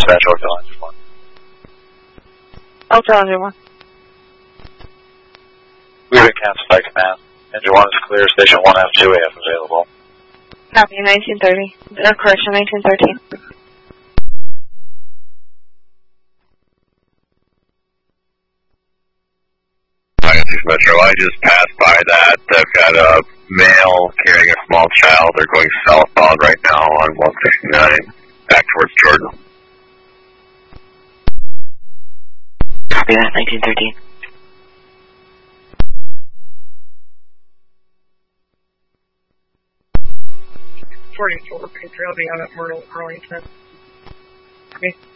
dispatch, Hotel Engine 1. Hotel Engine 1. We've been canceled by command. Engine 1 is clear, station 1F2AF available. Copy, 1930. Correction, 1913. Metro, I just passed by that. I've got a male carrying a small child. They're going southbound right now on 169, back towards Jordan. Copy that, 1913. 44, Patriot, on at Myrtle, Arlington. Okay.